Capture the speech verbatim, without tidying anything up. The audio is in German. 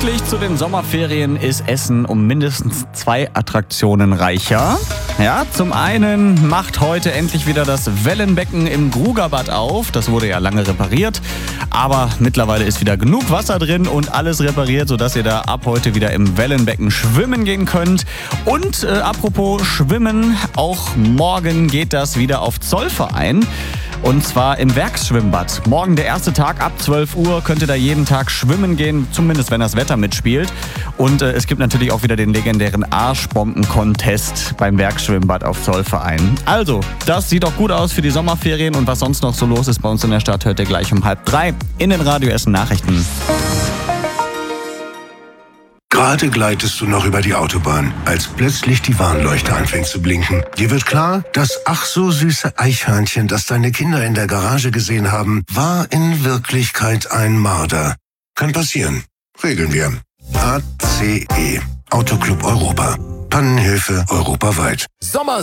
Pünktlich zu den Sommerferien ist Essen um mindestens zwei Attraktionen reicher. Ja, zum einen macht heute endlich wieder das Wellenbecken im Grugerbad auf. Das wurde ja lange repariert, aber mittlerweile ist wieder genug Wasser drin und alles repariert, sodass ihr da ab heute wieder im Wellenbecken schwimmen gehen könnt. Und äh, apropos Schwimmen, auch morgen geht das wieder auf Zollverein. Und zwar im Werksschwimmbad. Morgen der erste Tag ab zwölf Uhr könnt ihr da jeden Tag schwimmen gehen, zumindest wenn das Wetter mitspielt. Und äh, es gibt natürlich auch wieder den legendären Arschbomben-Contest beim Werksschwimmbad auf Zollverein. Also, das sieht doch gut aus für die Sommerferien und was sonst noch so los ist bei uns in der Stadt, hört ihr gleich um halb drei in den Radio Essen Nachrichten. Gerade gleitest du noch über die Autobahn, als plötzlich die Warnleuchte anfängt zu blinken. Dir wird klar, das ach so süße Eichhörnchen, das deine Kinder in der Garage gesehen haben, war in Wirklichkeit ein Marder. Kann passieren. Regeln wir. A C E. Autoclub Europa. Pannenhilfe europaweit. Sommer